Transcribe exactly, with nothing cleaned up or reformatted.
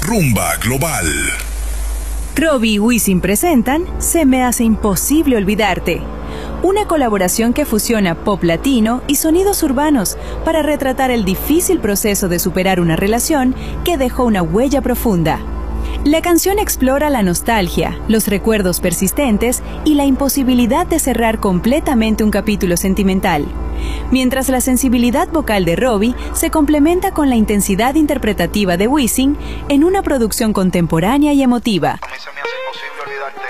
Rumba Global. Robbie y Wisin presentan Se me hace imposible olvidarte, una colaboración que fusiona pop latino y sonidos urbanos para retratar el difícil proceso de superar una relación que dejó una huella profunda. La canción explora la nostalgia, los recuerdos persistentes y la imposibilidad de cerrar completamente un capítulo sentimental, mientras la sensibilidad vocal de Robbie se complementa con la intensidad interpretativa de Wisin en una producción contemporánea y emotiva.